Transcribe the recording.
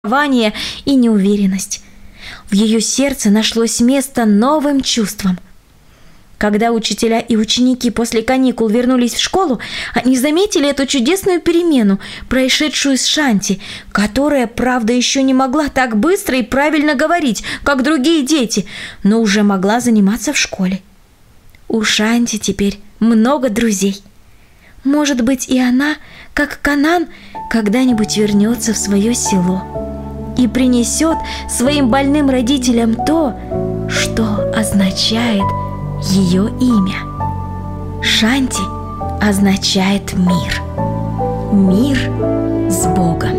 и неуверенность. В ее сердце нашлось место новым чувствам. Когда учителя и ученики после каникул вернулись в школу, они заметили эту чудесную перемену, происшедшую с Шанти, которая, правда, еще не могла так быстро и правильно говорить, как другие дети, но уже могла заниматься в школе. У Шанти теперь много друзей. Может быть, и она, как Канан, когда-нибудь вернется в свое село и принесет своим больным родителям то, что означает ее имя. Шанти означает мир. Мир с Богом.